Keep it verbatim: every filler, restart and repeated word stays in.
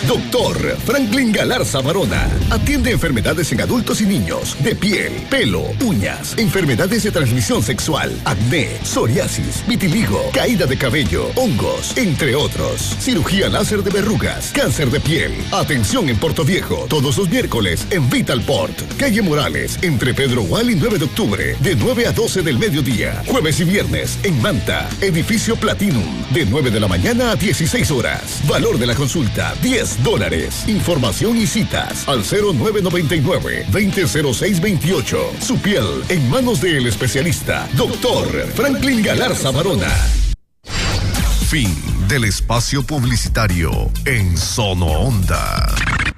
Doctor Franklin Galarza Barona. Atiende enfermedades en adultos y niños, de piel, pelo, uñas, enfermedades de transmisión sexual, acné, psoriasis, vitiligo, caída de cabello, hongos, entre otros. Cirugía láser de verrugas, cáncer de piel. Atención en Puerto Viejo, todos los miércoles en Vitalport. Calle Morales, entre Pedro Gual y nueve de octubre, de nueve a doce del mediodía. Jueves y viernes en Manta, edificio Platinum, de nueve de la mañana a dieciséis horas. Valor de la consulta, diez dólares. Información y citas al cero nueve nueve nueve, veinte cero seis veintiocho. Su piel en manos del especialista, Doctor Franklin Galarza Barona. Fin del espacio publicitario en Sono Onda.